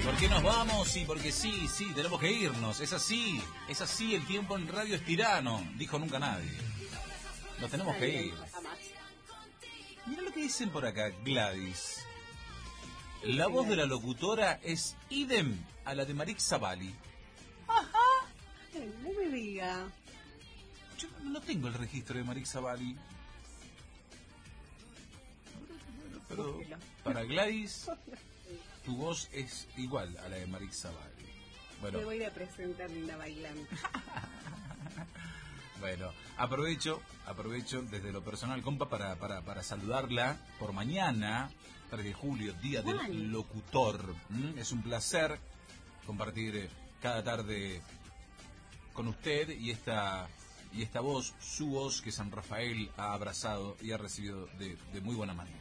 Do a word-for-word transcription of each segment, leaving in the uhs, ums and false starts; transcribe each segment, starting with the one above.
¿Por qué nos vamos? Sí, porque sí, sí, tenemos que irnos. Es así, es así, el tiempo en radio es tirano, dijo nunca nadie. Nos tenemos que ir. Mira lo que dicen por acá, Gladys. La voz de la locutora es idem a la de Marix Zavalli. Ajá. No me diga. Yo no tengo el registro de Marix Zavalli. Pero para Gladys, tu voz es igual a la de Marix Zavalli. Bueno. Me voy a presentar linda bailando. Bueno, aprovecho, aprovecho desde lo personal, compa, para, para, para saludarla por mañana, tres de julio, Día del Juan. Locutor. ¿Mm? Es un placer compartir cada tarde con usted y esta y esta voz, su voz que San Rafael ha abrazado y ha recibido de, de muy buena manera.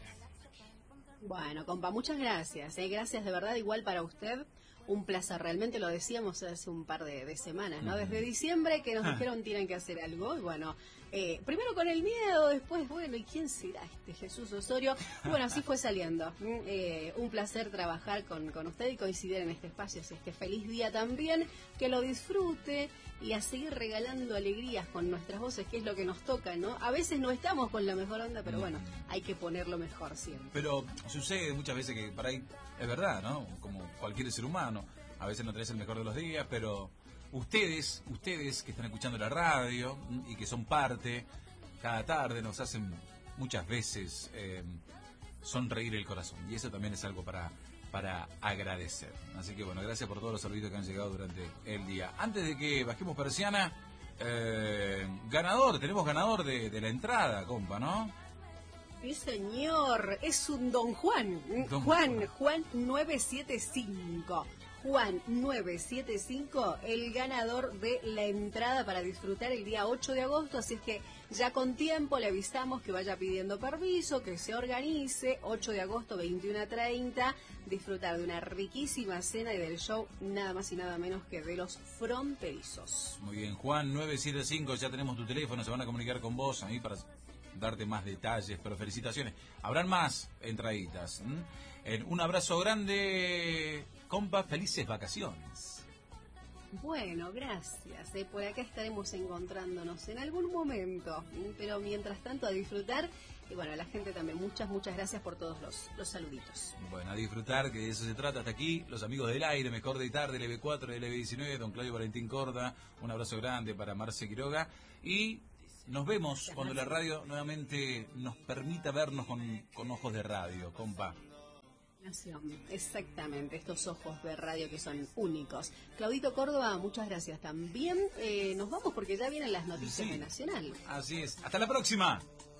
Bueno, compa, muchas gracias. ¿eh? Gracias de verdad, igual para usted. Un placer, realmente lo decíamos hace un par de, de semanas, ¿no? Desde diciembre que nos dijeron tienen que hacer algo. Y bueno, eh, primero con el miedo, después, bueno, ¿y quién será este Jesús Osorio? Y bueno, así fue saliendo. Eh, un placer trabajar con, con usted y coincidir en este espacio. Así es que feliz día también, que lo disfrute y a seguir regalando alegrías con nuestras voces, que es lo que nos toca, ¿no? A veces no estamos con la mejor onda, pero bueno, hay que ponerlo mejor siempre. Pero sucede muchas veces que para ahí es verdad, ¿no? Como cualquier ser humano. A veces no tenés el mejor de los días, pero ustedes, ustedes que están escuchando la radio y que son parte, cada tarde nos hacen muchas veces eh, sonreír el corazón. Y eso también es algo para, para agradecer. Así que bueno, gracias por todos los saluditos que han llegado durante el día. Antes de que bajemos persiana, eh, ganador, tenemos ganador de, de la entrada, compa, ¿no? Sí, señor, es un don Juan. Don Juan, Juan. Juan nueve siete cinco. Juan nueve siete cinco, el ganador de la entrada para disfrutar el día ocho de agosto. Así es que ya con tiempo le avisamos que vaya pidiendo permiso, que se organice. ocho de agosto, veintiuno a treinta, disfrutar de una riquísima cena y del show nada más y nada menos que de los Fronterizos. Muy bien, Juan nueve siete cinco, ya tenemos tu teléfono, se van a comunicar con vos, a mí para darte más detalles, pero felicitaciones. Habrán más entraditas. ¿m? En un abrazo grande, compa, felices vacaciones. Bueno, gracias. ¿eh? Por acá estaremos encontrándonos en algún momento. ¿m? Pero mientras tanto, a disfrutar. Y bueno, a la gente también, muchas, muchas gracias por todos los, los saluditos. Bueno, a disfrutar, que de eso se trata. Hasta aquí, los amigos del aire, Mejor de Tarde, L B cuatro, L B diecinueve, don Claudio Valentín Corda. Un abrazo grande para Marce Quiroga. Y nos vemos cuando la radio nuevamente nos permita vernos con, con ojos de radio, compa. Exactamente, estos ojos de radio que son únicos. Claudito Córdoba, muchas gracias también. Eh, nos vamos porque ya vienen las noticias Sí. de Nacional. Así es. Hasta la próxima.